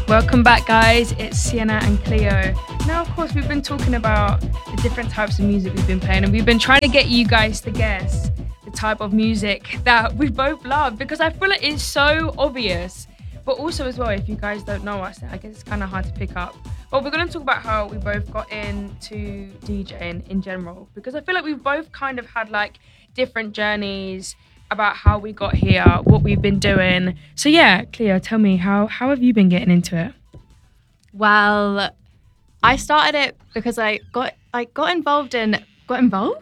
Welcome back, guys. It's Sienna and Cleo. Now, of course, we've been talking about the different types of music we've been playing, and we've been trying to get you guys to guess the type of music that we both love, because I feel like it's so obvious. But also as well, if you guys don't know us, I guess it's kind of hard to pick up. But we're going to talk about how we both got into DJing in general, because I feel like we've both kind of had like different journeys about how we got here, what we've been doing. So yeah, Cleo, tell me, how have you been getting into it? Well, I started it because I got involved. Hello.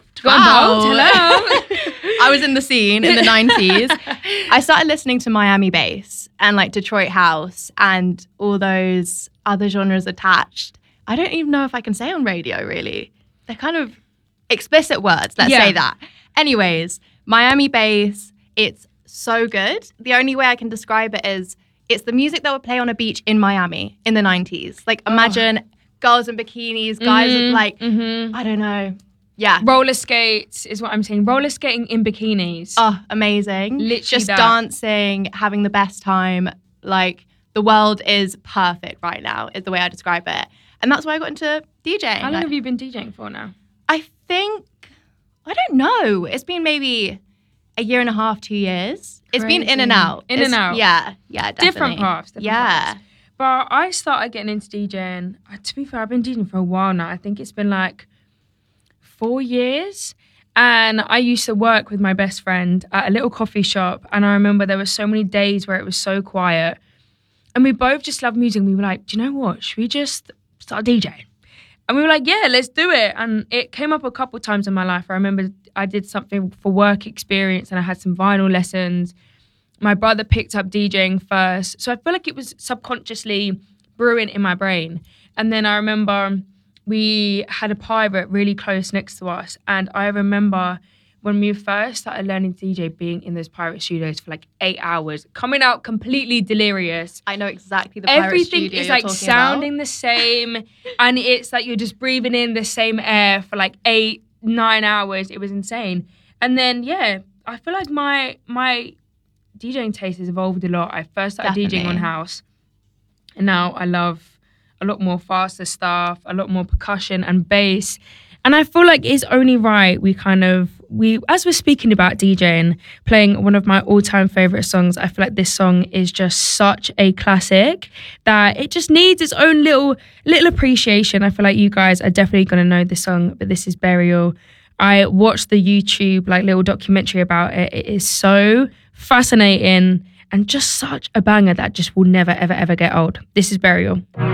I was in the scene in the 90s. I started listening to Miami bass and like Detroit house and all those other genres attached. I don't even know if I can say on radio, really. They're kind of explicit words, let's say that. Anyways, Miami bass, it's so good. The only way I can describe it is it's the music that would play on a beach in Miami in the 90s. Like imagine girls in bikinis, guys I don't know. Yeah. Roller skates is what I'm saying. Roller skating in bikinis. Oh, amazing. Literally just that. Dancing, having the best time. Like the world is perfect right now is the way I describe it. And that's why I got into DJing. How long have you been DJing for now? I think, I don't know. It's been maybe a year and a half, 2 years. It's been in and out. And out. Yeah, definitely. Different paths. Paths. But I started getting into DJing. To be fair, I've been DJing for a while now. I think it's been like 4 years. And I used to work with my best friend at a little coffee shop. And I remember there were so many days where it was so quiet. And we both just loved music. We were like, do you know what? Should we just start DJing? And we were like, yeah, let's do it. And it came up a couple of times in my life. I remember I did something for work experience and I had some vinyl lessons. My brother picked up DJing first. So I feel like it was subconsciously brewing in my brain. And then I remember we had a pirate really close next to us. And I remember when we first started learning DJ, being in those pirate studios for like 8 hours, coming out completely delirious. I know exactly the pirate studio Everything is like sounding the same. And it's like you're just breathing in the same air for like 8-9 hours. It was insane. And then, yeah, I feel like my DJing taste has evolved a lot. I first started DJing on house. And now I love a lot more faster stuff, a lot more percussion and bass. And I feel like it's only right we as we're speaking about DJing, playing one of my all-time favorite songs, I feel like this song is just such a classic that it just needs its own little appreciation. I feel like you guys are definitely going to know this song, but this is Burial. I watched the YouTube like little documentary about it. It is so fascinating and just such a banger that just will never, ever, ever get old. This is Burial.